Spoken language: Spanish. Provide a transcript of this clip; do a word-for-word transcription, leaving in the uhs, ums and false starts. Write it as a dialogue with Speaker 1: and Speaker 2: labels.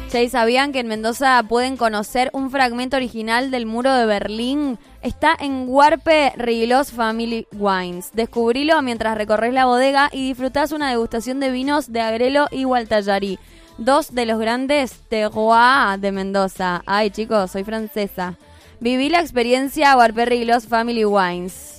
Speaker 1: Che, ¿sabían que en Mendoza pueden conocer un fragmento original del muro de Berlín? Está en Huarpe Riglós Family Wines. Descubrilo mientras recorres la bodega y disfrutás una degustación de vinos de Agrelo y Gualtallarí, dos de los grandes terroirs de Mendoza. Ay, chicos, soy francesa. Viví la experiencia Huarpe Riglós Family Wines.